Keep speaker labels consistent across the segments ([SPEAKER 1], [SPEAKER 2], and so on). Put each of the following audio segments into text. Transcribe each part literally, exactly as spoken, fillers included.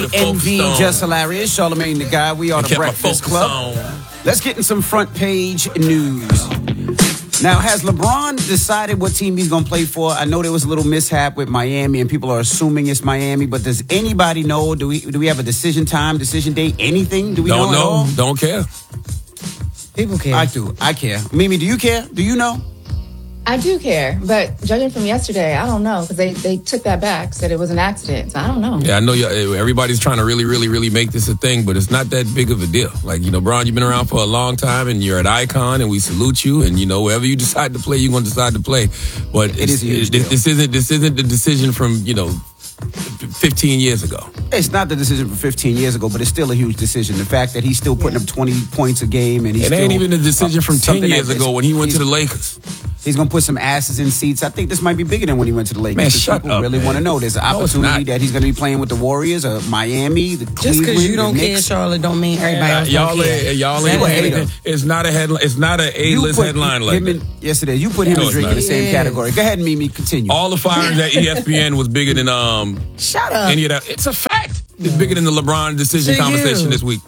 [SPEAKER 1] N V, Just Hilarious, Charlamagne the Guy. We are the Breakfast Club. On. Let's get in some front page news. Now, has LeBron decided what team he's going to play for? I know there was a little mishap with Miami, and people are assuming it's Miami. But does anybody know? Do we do we have a decision time, decision date, anything? Do we
[SPEAKER 2] Don't
[SPEAKER 1] know?
[SPEAKER 2] know.
[SPEAKER 1] At all?
[SPEAKER 2] Don't care.
[SPEAKER 3] People care.
[SPEAKER 1] I do. I care. Mimi, do you care? Do you know?
[SPEAKER 4] I do care, but judging from yesterday, I don't know, because they, they took that back, said it was an accident. So I don't know.
[SPEAKER 2] Yeah, I know everybody's trying to really, really, really make this a thing, but it's not that big of a deal. Like, you know, Bron, you've been around for a long time, and you're an icon, and we salute you, and, you know, wherever you decide to play, you're going to decide to play. But
[SPEAKER 1] it is a huge
[SPEAKER 2] it,
[SPEAKER 1] deal.
[SPEAKER 2] This isn't, this isn't the decision from, you know, fifteen years ago.
[SPEAKER 1] It's not the decision from fifteen years ago, but it's still a huge decision. The fact that he's still putting up twenty points a game, and he's
[SPEAKER 2] it
[SPEAKER 1] still,
[SPEAKER 2] ain't even a decision
[SPEAKER 1] uh,
[SPEAKER 2] from ten years ago when he went to the Lakers.
[SPEAKER 1] He's going to put some asses in seats. I think this might be bigger than when he went to the Lakers.
[SPEAKER 2] Man, shut
[SPEAKER 1] people
[SPEAKER 2] up,
[SPEAKER 1] really
[SPEAKER 2] man.
[SPEAKER 1] want to know. There's an
[SPEAKER 2] No, it's
[SPEAKER 1] opportunity
[SPEAKER 2] not.
[SPEAKER 1] that he's going to be playing with the Warriors or Miami, the Cleveland,
[SPEAKER 3] Just because you don't
[SPEAKER 1] the
[SPEAKER 3] care,
[SPEAKER 1] Knicks.
[SPEAKER 3] Charlotte, don't mean everybody else
[SPEAKER 2] y'all
[SPEAKER 3] don't care.
[SPEAKER 2] ain't, y'all
[SPEAKER 3] That's
[SPEAKER 2] ain't
[SPEAKER 3] a hater.
[SPEAKER 2] anything. It's not a headline. It's not an
[SPEAKER 1] You
[SPEAKER 2] A-list
[SPEAKER 1] put
[SPEAKER 2] headline like
[SPEAKER 1] him
[SPEAKER 2] that.
[SPEAKER 1] in, yes, it is. You put him
[SPEAKER 2] No,
[SPEAKER 1] and
[SPEAKER 2] it's
[SPEAKER 1] Drake
[SPEAKER 2] not.
[SPEAKER 1] in the same
[SPEAKER 3] Yeah.
[SPEAKER 1] category. Go ahead, Mimi. Continue.
[SPEAKER 2] All the firings at E S P N was bigger than um
[SPEAKER 3] Shut up.
[SPEAKER 2] any of that. It's a fact. It's bigger than the LeBron decision
[SPEAKER 3] To
[SPEAKER 2] conversation
[SPEAKER 3] you.
[SPEAKER 2] this week.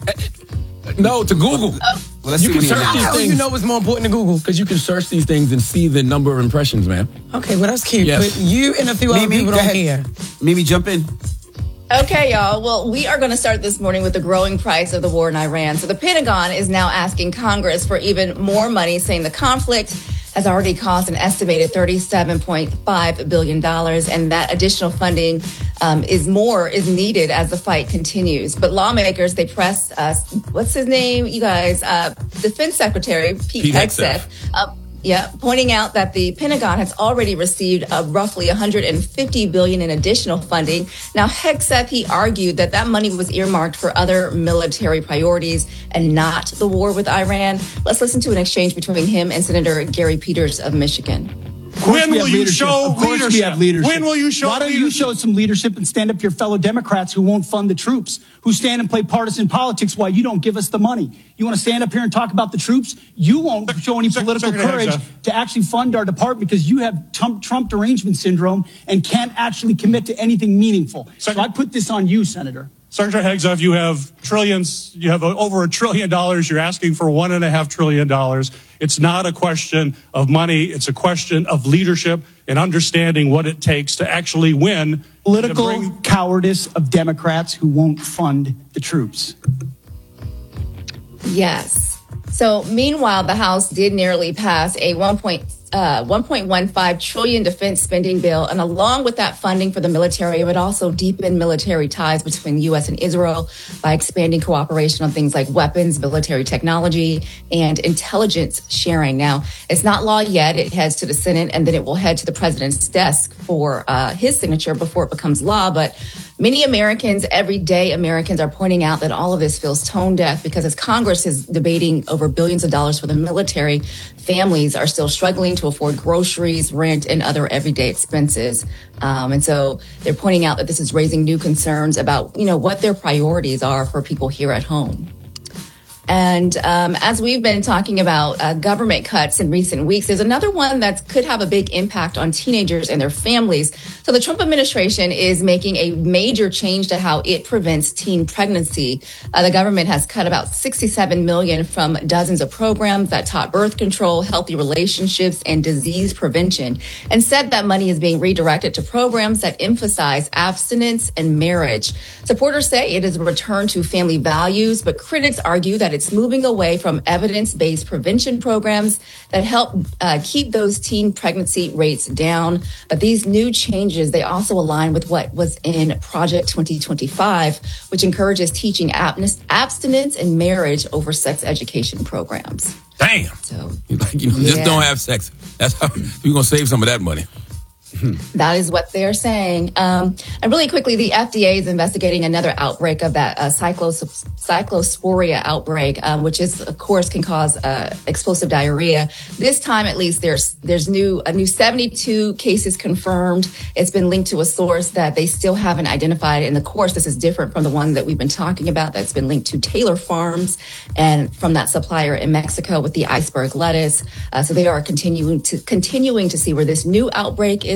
[SPEAKER 2] No, to Google.
[SPEAKER 1] Well, let's
[SPEAKER 2] You
[SPEAKER 1] see
[SPEAKER 2] can
[SPEAKER 1] what he
[SPEAKER 2] search
[SPEAKER 1] announced.
[SPEAKER 2] these
[SPEAKER 3] How do
[SPEAKER 2] things.
[SPEAKER 3] you know what's more important to Google?
[SPEAKER 2] Because you can search these things and see the number of impressions, man.
[SPEAKER 3] Okay, well, that's cute.
[SPEAKER 2] Yes.
[SPEAKER 3] But you and a few other
[SPEAKER 1] Mimi,
[SPEAKER 3] people
[SPEAKER 1] go
[SPEAKER 3] don't
[SPEAKER 1] ahead.
[SPEAKER 3] care.
[SPEAKER 1] Mimi, jump in.
[SPEAKER 4] Okay, y'all. Well, we are going to start this morning with the growing price of the war in Iran. So the Pentagon is now asking Congress for even more money, saying the conflict has already cost an estimated thirty-seven point five billion dollars, and that additional funding um, is more is needed as the fight continues. But lawmakers, they pressed us, what's his name, you guys, uh, Defense Secretary Pete,
[SPEAKER 2] Pete
[SPEAKER 4] Hegseth,
[SPEAKER 2] Hegseth.
[SPEAKER 4] uh, yeah, pointing out that the Pentagon has already received uh, roughly one hundred fifty billion dollars in additional funding. Now, Hegseth, he argued that that money was earmarked for other military priorities and not the war with Iran. Let's listen to an exchange between him and Senator Gary Peters of Michigan.
[SPEAKER 5] When
[SPEAKER 6] we
[SPEAKER 5] will
[SPEAKER 6] have
[SPEAKER 5] you
[SPEAKER 6] leadership.
[SPEAKER 5] show
[SPEAKER 6] Of course
[SPEAKER 5] leadership?
[SPEAKER 6] we have leadership.
[SPEAKER 5] When will you show
[SPEAKER 6] Why don't you
[SPEAKER 5] leadership?
[SPEAKER 6] show some leadership and stand up to your fellow Democrats who won't fund the troops, who stand and play partisan politics while you don't give us the money? You want to stand up here and talk about the troops? You won't show any
[SPEAKER 5] Sec-
[SPEAKER 6] political
[SPEAKER 5] Secretary
[SPEAKER 6] courage
[SPEAKER 5] Hegseth.
[SPEAKER 6] to actually fund our department because you have Trump, Trump derangement syndrome and can't actually commit to anything meaningful.
[SPEAKER 5] Sec-
[SPEAKER 6] So I put this on you, Senator.
[SPEAKER 5] Secretary Hegseth, you have trillions, you have over a trillion dollars. You're asking for one and a half trillion dollars. It's not a question of money. It's a question of leadership and understanding what it takes to actually win.
[SPEAKER 6] Political
[SPEAKER 5] to bring-
[SPEAKER 6] cowardice of Democrats who won't fund the troops.
[SPEAKER 4] Yes. So meanwhile, the House did nearly pass a one point uh, one point one five trillion defense spending bill, and along with that funding for the military, it would also deepen military ties between U S and Israel by expanding cooperation on things like weapons, military technology, and intelligence sharing. Now, it's not law yet. It heads to the Senate, and then it will head to the president's desk for uh, his signature before it becomes law. But many Americans, everyday Americans, are pointing out that all of this feels tone deaf because as Congress is debating over billions of dollars for the military, families are still struggling to afford groceries, rent, and other everyday expenses. Um, and so they're pointing out that this is raising new concerns about, you know, what their priorities are for people here at home. And um, as we've been talking about uh, government cuts in recent weeks, there's another one that could have a big impact on teenagers and their families. So the Trump administration is making a major change to how it prevents teen pregnancy. Uh, the government has cut about sixty-seven million dollars from dozens of programs that taught birth control, healthy relationships, and disease prevention, and said that money is being redirected to programs that emphasize abstinence and marriage. Supporters say it is a return to family values, but critics argue that it's moving away from evidence-based prevention programs that help uh, keep those teen pregnancy rates down. But these new changes, they also align with what was in Project twenty twenty-five, which encourages teaching abstinence and marriage over sex education programs.
[SPEAKER 2] Damn.
[SPEAKER 4] So,
[SPEAKER 2] Like, you know, just
[SPEAKER 4] yeah.
[SPEAKER 2] don't have sex. That's how you're going to save some of that money.
[SPEAKER 4] That is what they're saying. Um, and really quickly, the F D A is investigating another outbreak of that uh, cyclos- cyclosporia outbreak, um, which is, of course, can cause uh, explosive diarrhea. This time, at least, there's there's new a new seventy-two cases confirmed. It's been linked to a source that they still haven't identified. And of course, this is different from the one that we've been talking about that's been linked to Taylor Farms and from that supplier in Mexico with the iceberg lettuce. Uh, so they are continuing to continuing to see where this new outbreak is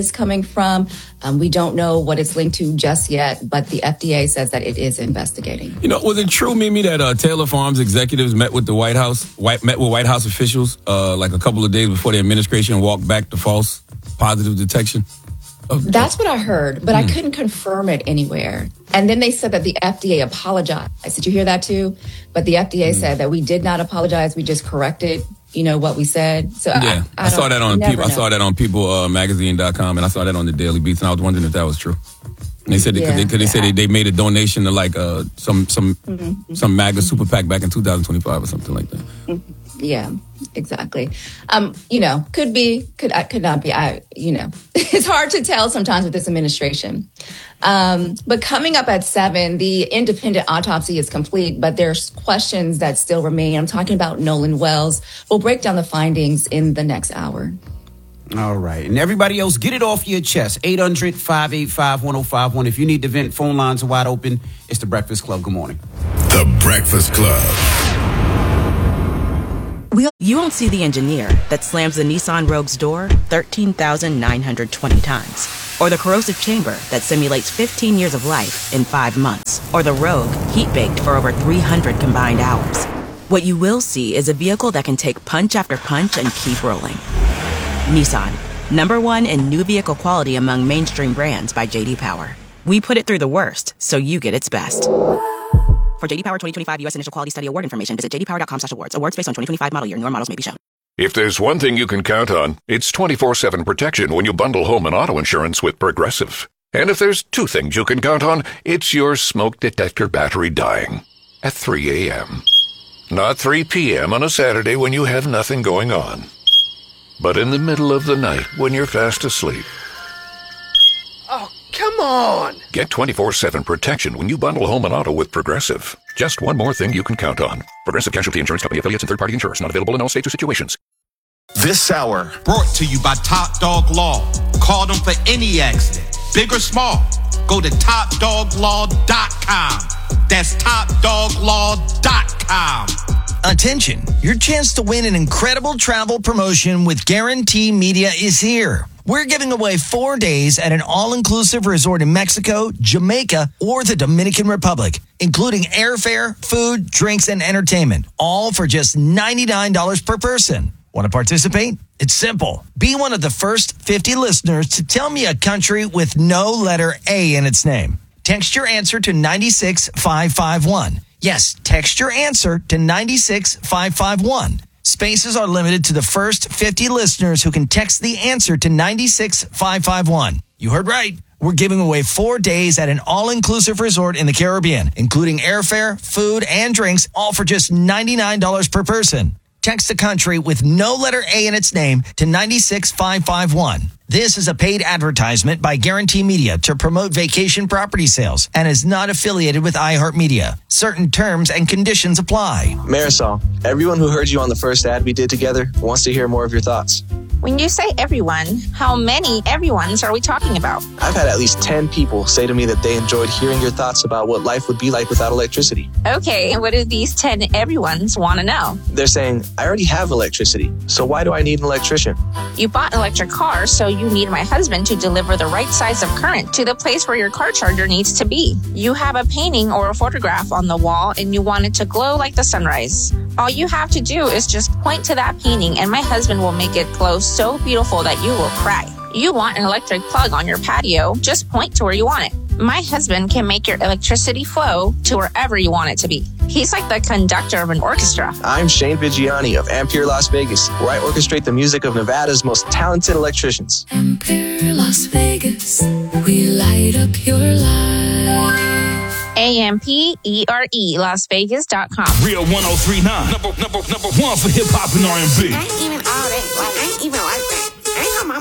[SPEAKER 4] it's coming from. Um, we don't know what it's linked to just yet, but the F D A says that it is investigating.
[SPEAKER 2] You know, was it true, Mimi, that uh, Taylor Farms executives met with the White House, white, met with White House officials uh, like a couple of days before the administration walked back the false positive detection? Of,
[SPEAKER 4] That's what I heard, but
[SPEAKER 2] hmm.
[SPEAKER 4] I couldn't confirm it anywhere. And then they said that the F D A apologized. Did you hear that too? But the F D A hmm. said that we did not apologize. We just corrected, you know, what we said. So
[SPEAKER 2] yeah, I, I, I saw that on people. I saw that on people uh, magazine dot com, and I saw that on the Daily Beats, and I was wondering if that was true. And they said because yeah, they, they, yeah. said they, they made a donation to like uh, some some mm-hmm. some MAGA super PAC back in two thousand twenty-five or something like that.
[SPEAKER 4] Mm-hmm. Yeah, exactly. Um, you know, could be, could could not be. I, you know, it's hard to tell sometimes with this administration. Um, but coming up at seven, the independent autopsy is complete, but there's questions that still remain. I'm talking about Nolan Wells. We'll break down the findings in the next hour.
[SPEAKER 1] All right. And everybody else, get it off your chest. eight hundred, five eight five, one oh five one. If you need to vent, phone lines are wide open. It's The Breakfast Club. Good morning.
[SPEAKER 7] The Breakfast Club.
[SPEAKER 8] We, you won't see the engineer that slams the Nissan Rogue's door thirteen thousand nine hundred twenty times. Or the corrosive chamber that simulates fifteen years of life in five months. Or the Rogue heat-baked for over three hundred combined hours. What you will see is a vehicle that can take punch after punch and keep rolling. Nissan, number one in new vehicle quality among mainstream brands by J D Power. We put it through the worst, so you get its best. For J D Power twenty twenty-five U S Initial Quality Study Award information, visit j d power dot com slash awards. Awards based on twenty twenty-five model year. Newer models may be shown.
[SPEAKER 7] If there's one thing you can count on, it's twenty-four seven protection when you bundle home and auto insurance with Progressive. And if there's two things you can count on, it's your smoke detector battery dying at three a.m. Not three p.m. on a Saturday when you have nothing going on, but in the middle of the night when you're fast asleep.
[SPEAKER 9] Oh, come on!
[SPEAKER 7] Get twenty-four seven protection when you bundle home and auto with Progressive. Just one more thing you can count on. Progressive Casualty Insurance Company affiliates and third-party insurers. Not available in all states or situations.
[SPEAKER 10] This hour brought to you by Top Dog Law. Call them for any accident, big or small. Go to top dog law dot com. That's top dog law dot com.
[SPEAKER 11] Attention, your chance to win an incredible travel promotion with Guarantee Media is here. We're giving away four days at an all-inclusive resort in Mexico, Jamaica, or the Dominican Republic, including airfare, food, drinks, and entertainment, all for just ninety-nine dollars per person. Want to participate? It's simple. Be one of the first fifty listeners to tell me a country with no letter A in its name. Text your answer to nine six five five one. Yes, text your answer to nine six five five one. Spaces are limited to the first fifty listeners who can text the answer to nine six five five one. You heard right. We're giving away four days at an all-inclusive resort in the Caribbean, including airfare, food, and drinks, all for just ninety-nine dollars per person. Text the country with no letter A in its name to nine six five five one. This is a paid advertisement by Guarantee Media to promote vacation property sales and is not affiliated with iHeartMedia. Certain terms and conditions apply.
[SPEAKER 12] Marisol, everyone who heard you on the first ad we did together wants to hear more of your thoughts.
[SPEAKER 13] When you say everyone, how many everyones are we talking about?
[SPEAKER 12] I've had at least ten people say to me that they enjoyed hearing your thoughts about what life would be like without electricity.
[SPEAKER 13] Okay, and what do these ten everyones want to know?
[SPEAKER 12] They're saying, I already have electricity, so why do I need an electrician?
[SPEAKER 13] You bought an electric car, so you need my husband to deliver the right size of current to the place where your car charger needs to be. You have a painting or a photograph on the wall and you want it to glow like the sunrise. All you have to do is just point to that painting and my husband will make it glow so beautiful that you will cry. You want an electric plug on your patio, just point to where you want it. My husband can make your electricity flow to wherever you want it to be. He's like the conductor of an orchestra.
[SPEAKER 12] I'm Shane Vigiani of Ampere Las Vegas, where I orchestrate the music of Nevada's most talented electricians.
[SPEAKER 14] Ampere Las Vegas, we light up your life.
[SPEAKER 13] A M P E R E Las Vegas dot com.
[SPEAKER 15] Real one oh three point nine, number, number, number one for hip hop and R and B.
[SPEAKER 16] I ain't even all that, like, I ain't even like that. I ain't on my